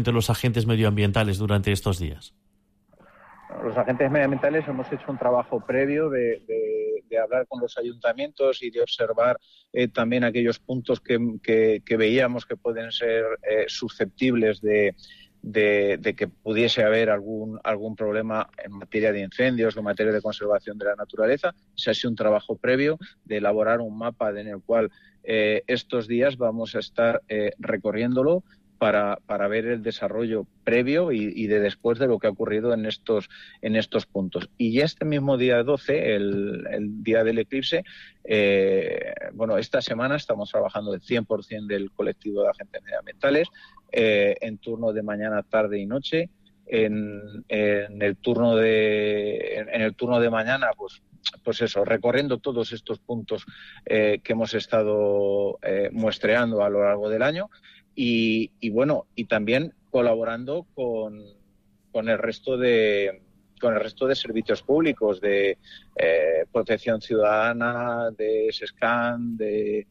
entre los agentes medioambientales durante estos días? Los agentes medioambientales hemos hecho un trabajo previo de hablar con los ayuntamientos y de observar también aquellos puntos que veíamos que pueden ser susceptibles de que pudiese haber algún problema en materia de incendios o en materia de conservación de la naturaleza. Ese ha sido un trabajo previo de elaborar un mapa en el cual estos días vamos a estar recorriéndolo para ver el desarrollo previo y de después de lo que ha ocurrido en estos puntos. Y este mismo día 12, el día del eclipse, esta semana estamos trabajando el 100% del colectivo de agentes medioambientales en turno de mañana, tarde y noche. En el turno de mañana, pues eso, recorriendo todos estos puntos que hemos estado muestreando a lo largo del año. Y también colaborando con el resto de servicios públicos de protección ciudadana, de SESCAN, de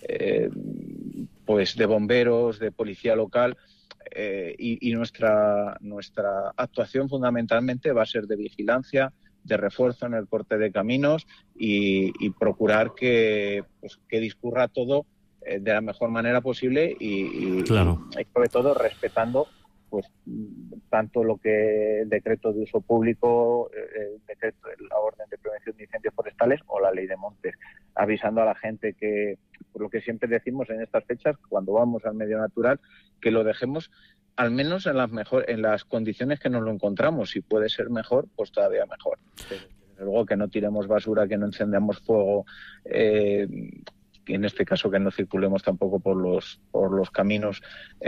bomberos, de policía local, y nuestra actuación fundamentalmente va a ser de vigilancia, de refuerzo en el corte de caminos y procurar que discurra todo de la mejor manera posible y sobre todo respetando tanto lo que el decreto de uso público, el decreto de la orden de prevención de incendios forestales o la ley de montes, avisando a la gente que, por lo que siempre decimos en estas fechas, cuando vamos al medio natural, que lo dejemos al menos en las condiciones que nos lo encontramos. Si puede ser mejor, pues todavía mejor. Desde luego que no tiremos basura, que no encendamos fuego, en este caso que no circulemos tampoco por los caminos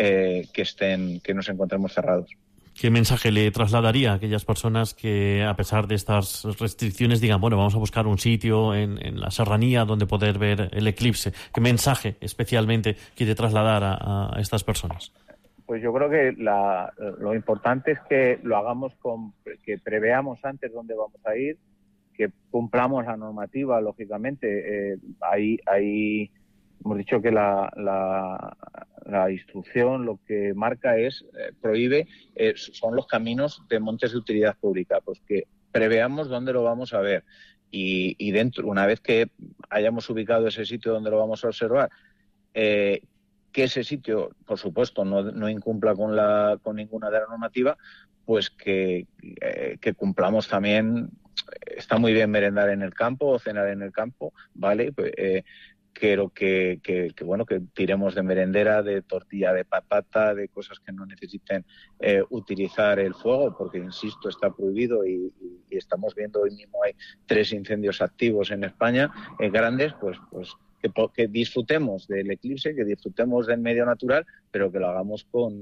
que nos encontremos cerrados. ¿Qué mensaje le trasladaría a aquellas personas que, a pesar de estas restricciones, digan, vamos a buscar un sitio en la serranía donde poder ver el eclipse? ¿Qué mensaje especialmente quiere trasladar a estas personas? Pues yo creo que lo importante es que lo hagamos que preveamos antes dónde vamos a ir, que cumplamos la normativa, lógicamente. Ahí hemos dicho que la instrucción lo que marca prohíbe, son los caminos de montes de utilidad pública, pues que preveamos dónde lo vamos a ver y dentro, una vez que hayamos ubicado ese sitio donde lo vamos a observar, que ese sitio, por supuesto, no incumpla con ninguna de la normativa, pues que cumplamos también. Está muy bien merendar en el campo o cenar en el campo, ¿vale? Quiero que tiremos de merendera, de tortilla de patata, de cosas que no necesiten utilizar el fuego, porque, insisto, está prohibido y estamos viendo hoy mismo hay 3 incendios activos en España, grandes, pues que disfrutemos del eclipse, que disfrutemos del medio natural, pero que lo hagamos con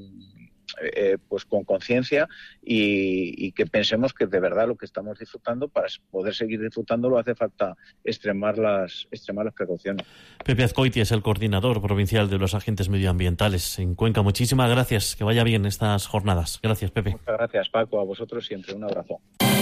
conciencia y que pensemos que de verdad lo que estamos disfrutando, para poder seguir disfrutándolo, hace falta extremar las precauciones. Pepe Azcoiti es el coordinador provincial de los agentes medioambientales en Cuenca. Muchísimas gracias, que vaya bien estas jornadas. Gracias, Pepe. Muchas gracias, Paco, a vosotros siempre. Un abrazo.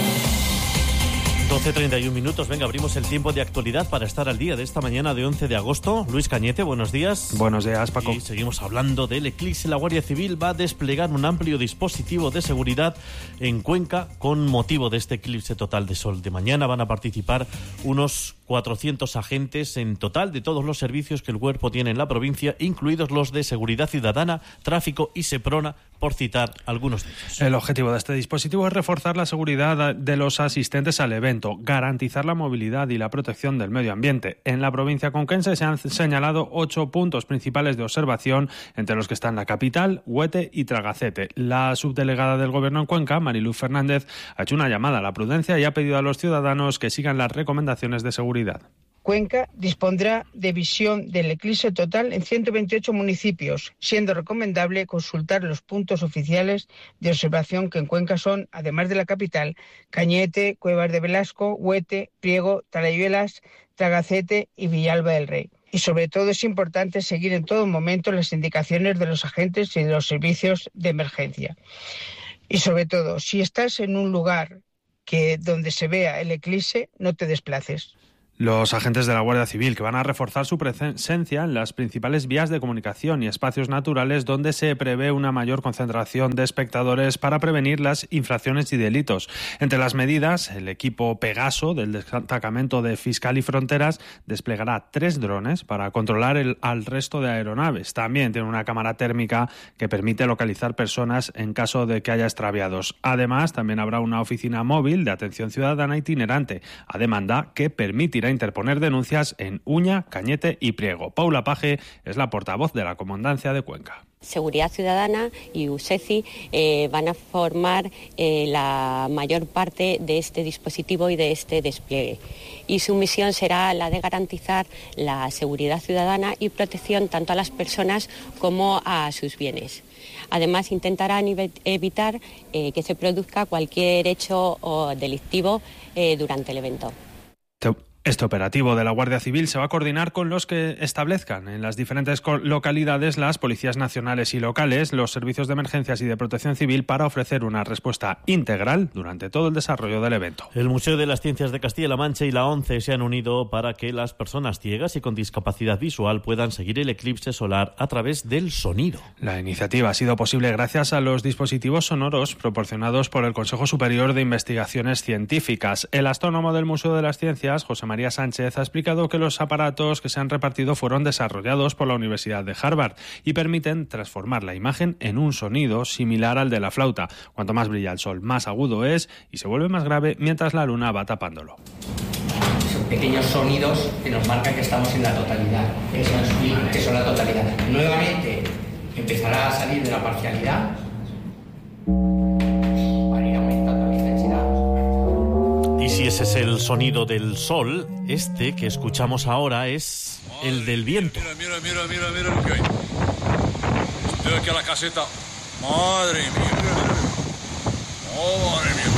12:31 minutos. Venga, abrimos el tiempo de actualidad para estar al día de esta mañana de 11 de agosto. Luis Cañete, buenos días. Buenos días, Paco. Y seguimos hablando del eclipse. La Guardia Civil va a desplegar un amplio dispositivo de seguridad en Cuenca con motivo de este eclipse total de sol de mañana. Van a participar unos 400 agentes en total de todos los servicios que el cuerpo tiene en la provincia, incluidos los de seguridad ciudadana, tráfico y Seprona, por citar algunos de ellos. El objetivo de este dispositivo es reforzar la seguridad de los asistentes al evento, garantizar la movilidad y la protección del medio ambiente. En la provincia conquense se han señalado 8 puntos principales de observación, entre los que están la capital, Huete y Tragacete. La subdelegada del Gobierno en Cuenca, Mariluz Fernández, ha hecho una llamada a la prudencia y ha pedido a los ciudadanos que sigan las recomendaciones de seguridad. Cuenca dispondrá de visión del eclipse total en 128 municipios, siendo recomendable consultar los puntos oficiales de observación que en Cuenca son, además de la capital, Cañete, Cuevas de Velasco, Huete, Priego, Talayuelas, Tragacete y Villalba del Rey. Y sobre todo es importante seguir en todo momento las indicaciones de los agentes y de los servicios de emergencia. Y sobre todo, si estás en un lugar donde se vea el eclipse, no te desplaces. Los agentes de la Guardia Civil, que van a reforzar su presencia en las principales vías de comunicación y espacios naturales donde se prevé una mayor concentración de espectadores para prevenir las infracciones y delitos. Entre las medidas, el equipo Pegaso del destacamento de Fiscal y Fronteras desplegará 3 drones para controlar al resto de aeronaves. También tiene una cámara térmica que permite localizar personas en caso de que haya extraviados. Además, también habrá una oficina móvil de atención ciudadana itinerante a demanda que permitirá interponer denuncias en Uña, Cañete y Priego. Paula Paje es la portavoz de la Comandancia de Cuenca. Seguridad Ciudadana y USECI van a formar la mayor parte de este dispositivo y de este despliegue. Y su misión será la de garantizar la seguridad ciudadana y protección tanto a las personas como a sus bienes. Además, intentarán evitar que se produzca cualquier hecho delictivo durante el evento. Este operativo de la Guardia Civil se va a coordinar con los que establezcan en las diferentes localidades las policías nacionales y locales, los servicios de emergencias y de protección civil para ofrecer una respuesta integral durante todo el desarrollo del evento. El Museo de las Ciencias de Castilla-La Mancha y la ONCE se han unido para que las personas ciegas y con discapacidad visual puedan seguir el eclipse solar a través del sonido. La iniciativa ha sido posible gracias a los dispositivos sonoros proporcionados por el Consejo Superior de Investigaciones Científicas. El astrónomo del Museo de las Ciencias, José María Sánchez, ha explicado que los aparatos que se han repartido fueron desarrollados por la Universidad de Harvard y permiten transformar la imagen en un sonido similar al de la flauta. Cuanto más brilla el sol, más agudo es y se vuelve más grave mientras la luna va tapándolo. Son pequeños sonidos que nos marcan que estamos en la totalidad. Que son la totalidad. Nuevamente empezará a salir de la parcialidad. Y si ese es el sonido del sol, este que escuchamos ahora es el del viento. Mira lo que hay. Estoy aquí a la caseta. Madre mía. Oh, madre mía,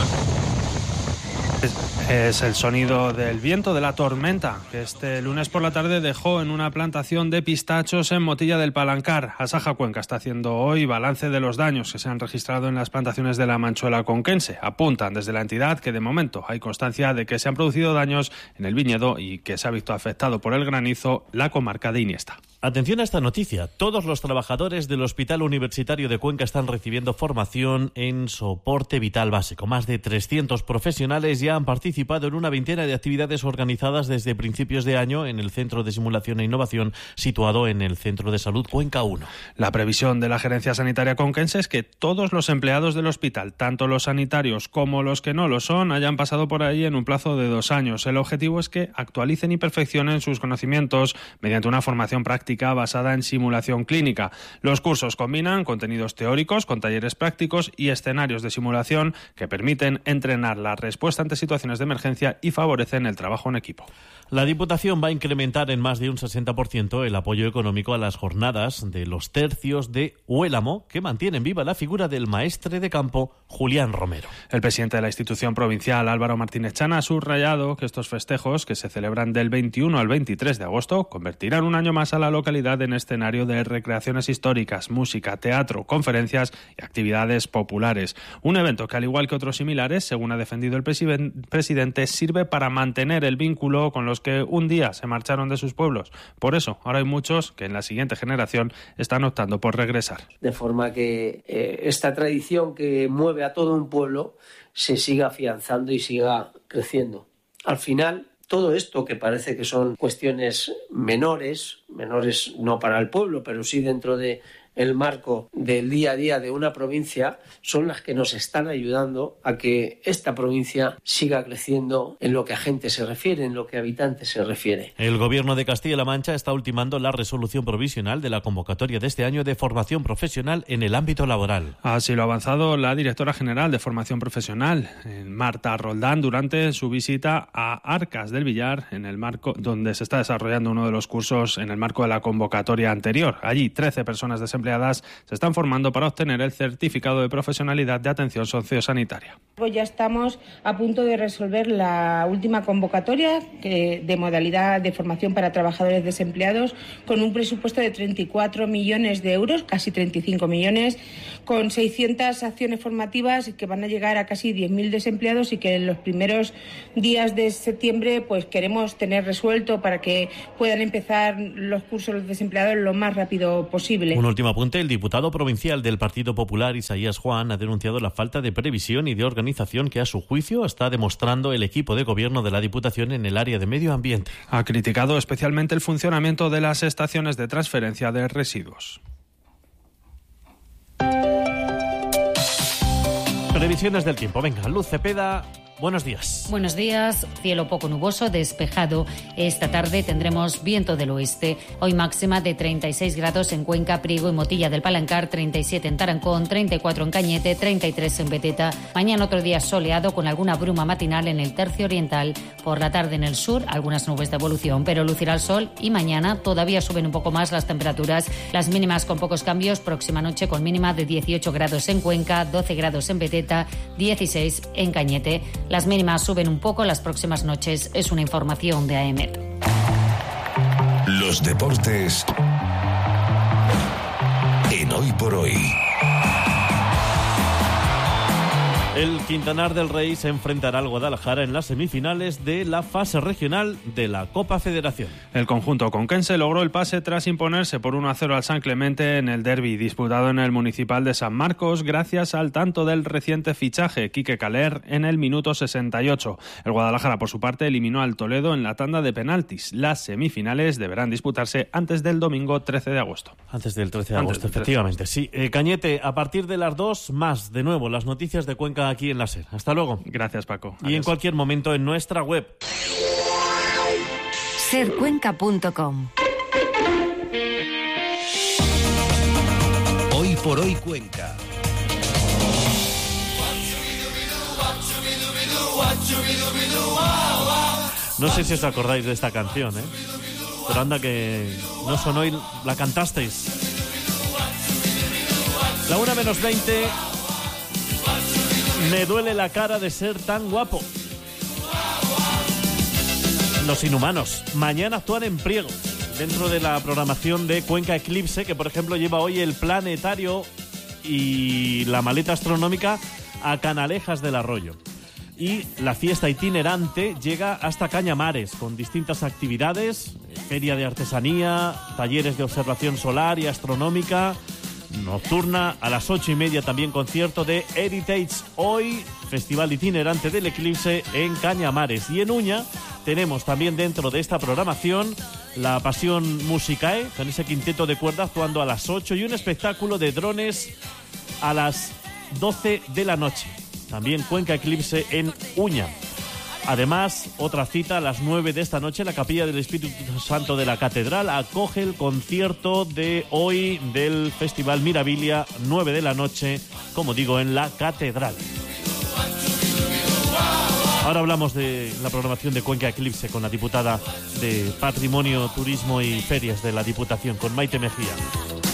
Es el sonido del viento de la tormenta que este lunes por la tarde dejó en una plantación de pistachos en Motilla del Palancar. Asaja Cuenca está haciendo hoy balance de los daños que se han registrado en las plantaciones de la Manchuela conquense. Apuntan desde la entidad que de momento hay constancia de que se han producido daños en el viñedo y que se ha visto afectado por el granizo la comarca de Iniesta. Atención a esta noticia. Todos los trabajadores del Hospital Universitario de Cuenca están recibiendo formación en soporte vital básico. Más de 300 profesionales ya han participado en una veintena de actividades organizadas desde principios de año en el Centro de Simulación e Innovación situado en el Centro de Salud Cuenca 1. La previsión de la Gerencia Sanitaria conquense es que todos los empleados del hospital, tanto los sanitarios como los que no lo son, hayan pasado por ahí en un plazo de 2 años. El objetivo es que actualicen y perfeccionen sus conocimientos mediante una formación práctica basada en simulación clínica. Los cursos combinan contenidos teóricos con talleres prácticos y escenarios de simulación que permiten entrenar la respuesta ante situaciones de emergencia y favorecen el trabajo en equipo. La Diputación va a incrementar en más de un 60% el apoyo económico a las jornadas de los tercios de Huélamo, que mantienen viva la figura del maestre de campo Julián Romero. El presidente de la institución provincial, Álvaro Martínez Chana, ha subrayado que estos festejos, que se celebran del 21 al 23 de agosto, convertirán un año más a la localidad en escenario de recreaciones históricas, música, teatro, conferencias y actividades populares. Un evento que, al igual que otros similares, según ha defendido el presidente, sirve para mantener el vínculo con los que un día se marcharon de sus pueblos. Por eso, ahora hay muchos que en la siguiente generación están optando por regresar. De forma que esta tradición que mueve a todo un pueblo se siga afianzando y siga creciendo. Al final, todo esto que parece que son cuestiones menores no para el pueblo, pero sí dentro de el marco del día a día de una provincia, son las que nos están ayudando a que esta provincia siga creciendo en lo que a gente se refiere, en lo que a habitantes se refiere. El Gobierno de Castilla-La Mancha está ultimando la resolución provisional de la convocatoria de este año de formación profesional en el ámbito laboral. Así lo ha avanzado la directora general de Formación Profesional, Marta Roldán, durante su visita a Arcas del Villar, en el marco donde se está desarrollando uno de los cursos en el marco de la convocatoria anterior. Allí 13 personas desempleadas desempleadas se están formando para obtener el certificado de profesionalidad de atención sociosanitaria. Ya estamos a punto de resolver la última convocatoria de modalidad de formación para trabajadores desempleados con un presupuesto de 34 millones de euros, casi 35 millones, con 600 acciones formativas que van a llegar a casi 10.000 desempleados y que en los primeros días de septiembre pues queremos tener resuelto para que puedan empezar los cursos los desempleados lo más rápido posible. Un último apunte: el diputado provincial del Partido Popular, Isaías Juan, ha denunciado la falta de previsión y de organización que a su juicio está demostrando el equipo de gobierno de la Diputación en el área de medio ambiente. Ha criticado especialmente el funcionamiento de las estaciones de transferencia de residuos. Previsiones del tiempo. Venga, Luz Cepeda, buenos días. Buenos días. Cielo poco nuboso, despejado. Esta tarde tendremos viento del oeste. Hoy máxima de 36 grados en Cuenca, Priego y Motilla del Palancar, 37 en Tarancón, 34 en Cañete, 33 en Beteta. Mañana otro día soleado con alguna bruma matinal en el tercio oriental. Por la tarde en el sur, algunas nubes de evolución, pero lucirá el sol y mañana todavía suben un poco más las temperaturas. Las mínimas con pocos cambios. Próxima noche con mínima de 18 grados en Cuenca, 12 grados en Beteta, 16 en Cañete. Las mínimas suben un poco las próximas noches. Es una información de AEMET. Los deportes en Hoy por Hoy. El Quintanar del Rey se enfrentará al Guadalajara en las semifinales de la fase regional de la Copa Federación. El conjunto conquense logró el pase tras imponerse por 1-0 al San Clemente en el derbi disputado en el Municipal de San Marcos, gracias al tanto del reciente fichaje Quique Caler en el minuto 68. El Guadalajara, por su parte, eliminó al Toledo en la tanda de penaltis. Las semifinales deberán disputarse antes del domingo 13 de agosto. Antes del 13 de agosto, efectivamente, sí. Cañete, a partir de las 2, más, de nuevo, las noticias de Cuenca aquí en la SER. Hasta luego. Gracias, Paco. Y en cualquier momento en nuestra web. sercuenca.com. Hoy por Hoy Cuenca. No sé si os acordáis de esta canción, pero anda que no sonó y la cantasteis. La 1:20. Me duele la cara de ser tan guapo. Los Inhumanos. Mañana actúan en Priego, dentro de la programación de Cuenca Eclipse, que por ejemplo lleva hoy el planetario y la maleta astronómica a Canalejas del Arroyo. Y la fiesta itinerante llega hasta Cañamares, con distintas actividades: feria de artesanía, talleres de observación solar y astronómica nocturna. A las 8:30 también concierto de Heritage Hoy, festival itinerante del eclipse en Cañamares. Y en Uña tenemos también dentro de esta programación la Pasión Musicae, con ese quinteto de cuerda actuando a las 8, y un espectáculo de drones a las 12 de la noche. También Cuenca Eclipse en Uña. Además, otra cita a las 9 de esta noche, la Capilla del Espíritu Santo de la Catedral acoge el concierto de hoy del Festival Mirabilia, 9 de la noche, como digo, en la Catedral. Ahora hablamos de la programación de Cuenca Eclipse con la diputada de Patrimonio, Turismo y Ferias de la Diputación, con Maite Mejía.